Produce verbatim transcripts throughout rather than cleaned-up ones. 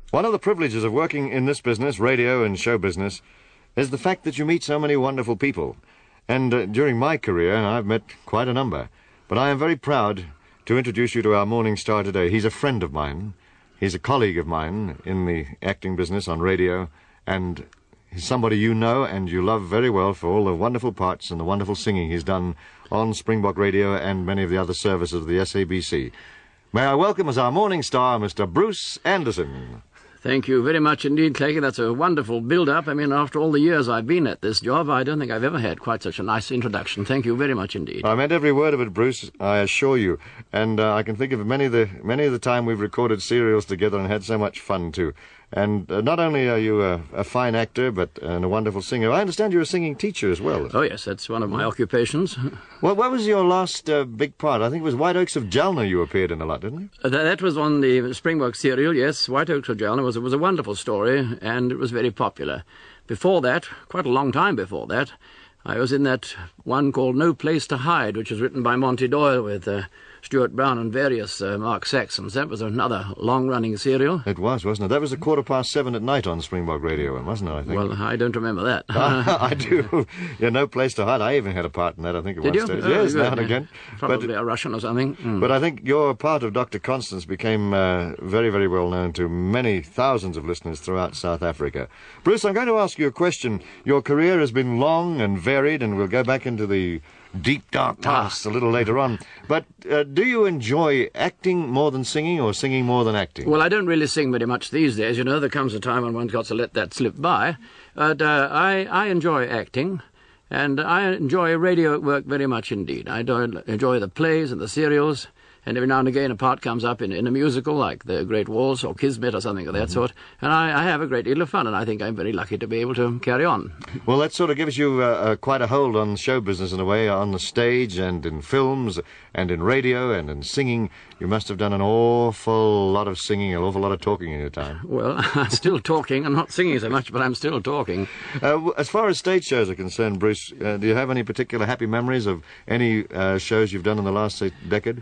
One of the privileges of working in this business, radio and show business, is the fact that you meet so many wonderful people. And uh, during my career, I've met quite a number. But I am very proud to introduce you to our morning star today. He's a friend of mine. He's a colleague of mine in the acting business on radio, and he's somebody you know and you love very well for all the wonderful parts and the wonderful singing he's done on Springbok Radio and many of the other services of the S A B C. May I welcome as our morning star, Mister Bruce Anderson. Thank you very much indeed, Clay. That's a wonderful build-up. I mean, after all the years I've been at this job, I don't think I've ever had quite such a nice introduction. Thank you very much indeed. I meant every word of it, Bruce, I assure you. And uh, I can think of many of the many of the time we've recorded serials together and had so much fun, too. And uh, not only are you a, a fine actor, but uh, and a wonderful singer, I understand you're a singing teacher as well. Oh, yes, that's one of my occupations. Well, what was your last uh, big part? I think it was White Oaks of Jalna you appeared in a lot, didn't you? Uh, that, that was on the Springbok serial, yes. White Oaks of Jalna was, was a wonderful story, and it was very popular. Before that, quite a long time before that, I was in that one called No Place to Hide, which was written by Monty Doyle with Uh, Stuart Brown and various uh, Mark Saxons. That was another long-running serial. It was, wasn't it? That was a quarter past seven at night on Springbok Radio, wasn't it, I think? Well, I don't remember that. I do. Yeah, No Place to Hide. I even had a part in that, I think, at Did one you? stage. Oh, yes, good. now and again. Probably but, a Russian or something. Mm. But I think your part of Doctor Constance became uh, very, very well known to many thousands of listeners throughout South Africa. Bruce, I'm going to ask you a question. Your career has been long and varied, and we'll go back into the deep, dark past a little later on. But uh, do you enjoy acting more than singing, or singing more than acting? Well, I don't really sing very much these days. You know, there comes a time when one's got to let that slip by. But uh, I, I enjoy acting, and I enjoy radio work very much indeed. I do enjoy the plays and the serials, and every now and again a part comes up in, in a musical like The Great Waltz or Kismet or something of that mm-hmm. sort. And I, I have a great deal of fun, and I think I'm very lucky to be able to carry on. Well, that sort of gives you uh, uh, quite a hold on show business in a way, on the stage and in films and in radio and in singing. You must have done an awful lot of singing, an awful lot of talking in your time. Well, I'm still talking. I'm not singing so much, but I'm still talking. Uh, as far as stage shows are concerned, Bruce, uh, do you have any particular happy memories of any uh, shows you've done in the last, say, decade?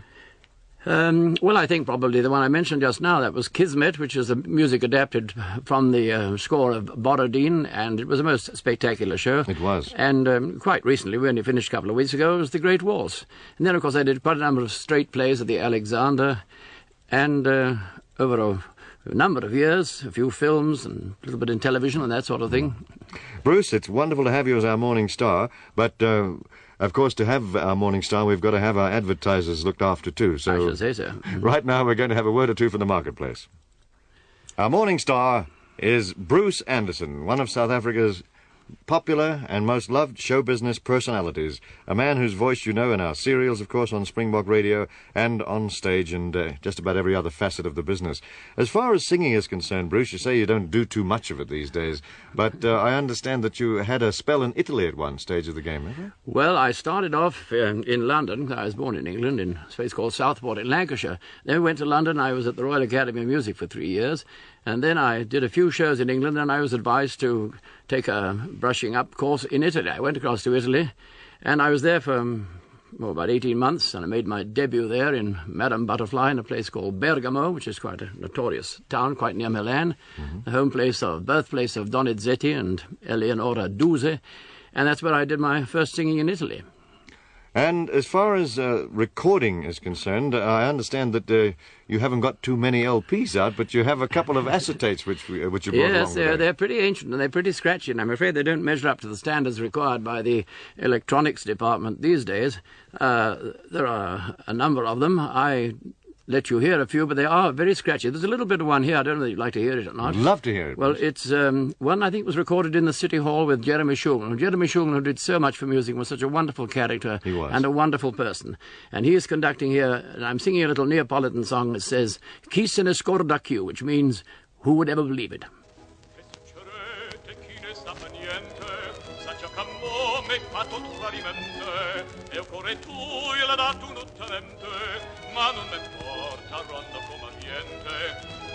Um, well, I think probably the one I mentioned just now, that was Kismet, which is the music adapted from the uh, score of Borodin, and it was a most spectacular show. It was. And um, quite recently, we only finished a couple of weeks ago, it was The Great Waltz. And then, of course, I did quite a number of straight plays at the Alexander, and uh, over a, a number of years, a few films and a little bit in television and that sort of thing. Bruce, it's wonderful to have you as our morning star, but... Uh, Of course, to have our morning star, we've got to have our advertisers looked after too. So I should say so. Right now, we're going to have a word or two from the marketplace. Our morning star is Bruce Anderson, one of South Africa's popular and most loved show business personalities. A man whose voice you know in our serials, of course, on Springbok Radio and on stage and uh, just about every other facet of the business. As far as singing is concerned, Bruce, you say you don't do too much of it these days, but uh, I understand that you had a spell in Italy at one stage of the game, haven't you? Well, I started off uh, in London. I was born in England, in a place called Southport in Lancashire. Then we went to London. I was at the Royal Academy of Music for three years. And then I did a few shows in England, and I was advised to take a brushing up course in Italy. I went across to Italy, and I was there for um, well, about eighteen months, and I made my debut there in Madame Butterfly in a place called Bergamo, which is quite a notorious town, quite near Milan, mm-hmm. the home place of, birthplace of Donizetti and Eleonora Duse, and that's where I did my first singing in Italy. And as far as uh, recording is concerned, uh, I understand that uh, you haven't got too many L Ps out, but you have a couple of acetates which uh, which you brought yes, along they're, today. they're pretty ancient and they're pretty scratchy, and I'm afraid they don't measure up to the standards required by the electronics department these days. Uh, there are a number of them. I let you hear a few, but they are very scratchy. There's a little bit of one here. I don't know if you'd like to hear it or not. I'd love to hear it. Well, it's um, one I think was recorded in the City Hall with Jeremy Shulman. Jeremy Shulman, who did so much for music, was such a wonderful character he was. and a wonderful person. And he is conducting here, and I'm singing a little Neapolitan song that says, Chi se ne scorda più, which means, who would ever believe it? Ma non m'importa, rondo come ambiente,